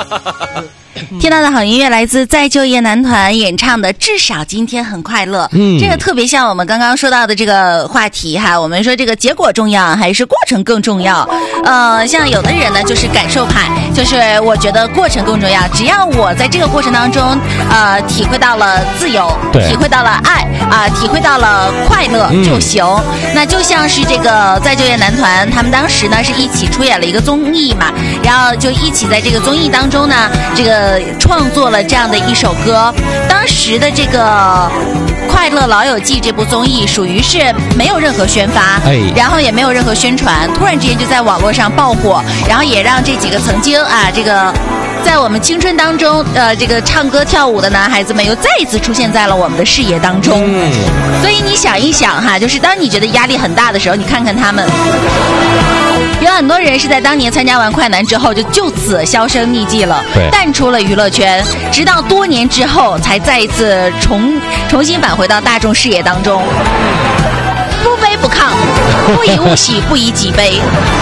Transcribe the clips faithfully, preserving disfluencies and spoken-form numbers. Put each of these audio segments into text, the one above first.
听到的好音乐来自再就业男团演唱的《至少今天很快乐》。嗯，这个特别像我们刚刚说到的这个话题哈，我们说这个结果重要还是过程更重要？呃，像有的人呢就是感受派，就是我觉得过程更重要，只要我在这个过程当中呃体会到了自由，体会到了爱啊、呃，体会到了快乐就行。嗯、那就像是这个再就业男团，他们当时呢是一起出演了一个综艺嘛，然后就一起在这个综艺当中呢，这个创作了这样的一首歌。当时的这个《快乐老友记》这部综艺属于是没有任何宣发，哎，然后也没有任何宣传，突然之间就在网络上爆火，然后也让这几个曾经啊这个在我们青春当中呃这个唱歌跳舞的男孩子们又再一次出现在了我们的视野当中。嗯，所以你想一想哈，就是当你觉得压力很大的时候，你看看他们，有很多人是在当年参加完快男之后就就此销声匿迹了，淡出了娱乐圈，直到多年之后才再一次重重新返回到大众视野当中。不卑不亢，不以物喜，不以己悲。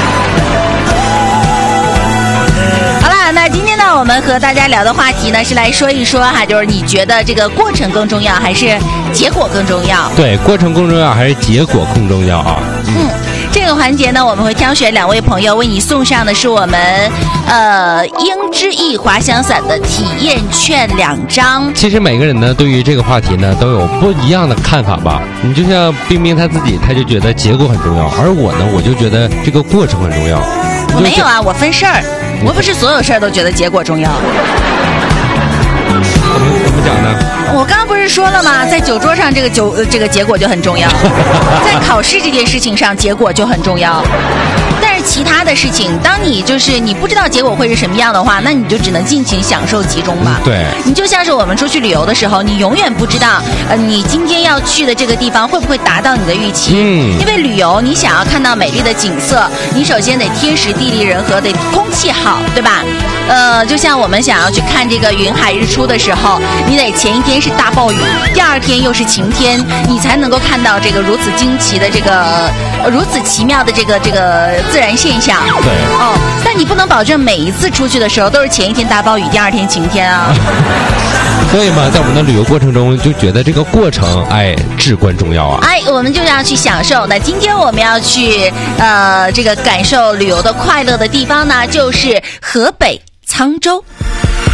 那今天呢，我们和大家聊的话题呢，是来说一说哈，就是你觉得这个过程更重要，还是结果更重要？ 对，过程更重要，还是结果更重要啊？ 嗯，这个环节呢，我们会挑选两位朋友为你送上的是我们呃鹰之翼滑翔伞的体验券两张。 其实每个人呢，对于这个话题呢，都有不一样的看法吧。你就像冰冰她自己，她就觉得结果很重要，而我呢，我就觉得这个过程很重要。 我没有啊，我分事儿。我不是所有事儿都觉得结果重要。 怎么怎么讲呢？ 我刚刚不是说了吗？在酒桌上，这个酒这个结果就很重要；在考试这件事情上，结果就很重要。但是其他的事情，当你就是你不知道结果会是什么样的话，那你就只能尽情享受其中吧。 嗯、对， 你就像是我们出去旅游的时候，你永远不知道，呃，你今天要去的这个地方会不会达到你的预期。嗯，因为旅游，你想要看到美丽的景色，你首先得天时地利人和，得空气好，对吧？呃，就像我们想要去看这个云海日出的时候，你得前一天是大暴雨，第二天又是晴天，你才能够看到这个如此惊奇的这个、呃、如此奇妙的这个这个自然现象。 对， 哦，但你不能保证每一次出去的时候都是前一天大暴雨，第二天晴天啊。 所以嘛，在我们的旅游过程中，就觉得这个过程，哎，至关重要啊。 哎，我们就要去享受。那今天我们要去呃这个感受旅游的快乐的地方呢，就是河北沧州。